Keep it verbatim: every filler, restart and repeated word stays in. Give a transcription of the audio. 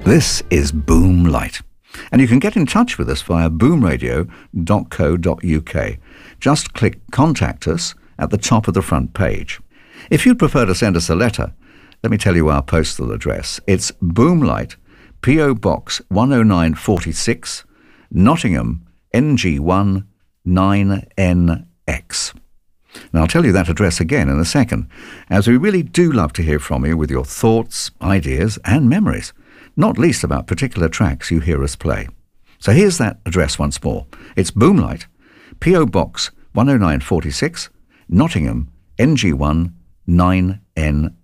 This is Boom Light, and you can get in touch with us via boom radio dot co dot uk. Just click Contact Us at the top of the front page. If you'd prefer to send us a letter, let me tell you our postal address. It's Boomlight, P O Box one oh nine forty-six, Nottingham, N G one nine N X. And I'll tell you that address again in a second, as we really do love to hear from you with your thoughts, ideas and memories, not least about particular tracks you hear us play. So here's that address once more. It's Boomlight, P O Box one oh nine forty-six, Nottingham, N G one nine N